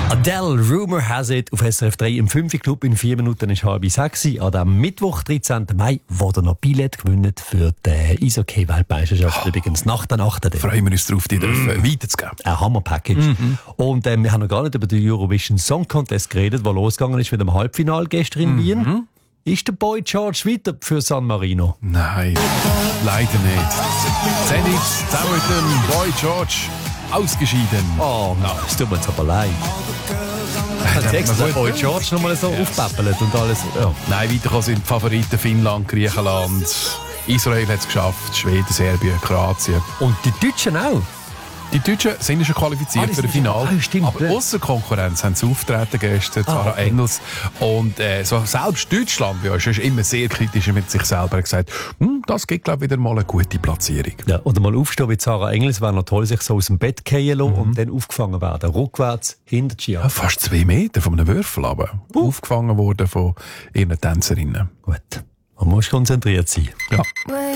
Adele, Rumour has it, auf SRF 3 im 5. Club in 4 Minuten ist 5:30 an dem Mittwoch, 13. Mai, wo ihr noch Billett gewinnt für die Eishockey-Weltmeisterschaft, übrigens nach der Nacht. Freuen wir uns darauf, die weiterzugeben. Ein Hammer-Package. Und wir haben noch gar nicht über den Eurovision Song Contest geredet, der losgegangen ist mit dem Halbfinale gestern in Wien. Ist der Boy George weiter für San Marino? Nein, leider nicht. Zenit zusammen mit dem Boy George ausgeschieden. Oh nein, es tut mir jetzt aber leid. Hat extra Boy George noch mal so aufpäppelt und alles. Ja. Nein, weitergekommen sind die Favoriten Finnland, Griechenland, Israel hat es geschafft, Schweden, Serbien, Kroatien. Und die Deutschen auch? Die Deutschen sind schon qualifiziert für das Finale. Stimmt, aber außer Konkurrenz haben sie auftreten gestern, Sarah Engels. Und so selbst Deutschland bei uns ist immer sehr kritisch mit sich selber gesagt, das gibt, glaube ich, wieder mal eine gute Platzierung. Ja, oder mal aufstehen wie Sarah Engels, wäre noch toll, sich so aus dem Bett fallen lassen und dann aufgefangen werden. Rückwärts, hinter die Ja, fast 2 Meter von einem Würfel aber aufgefangen worden von ihren Tänzerinnen. Gut, man muss konzentriert sein. Ja.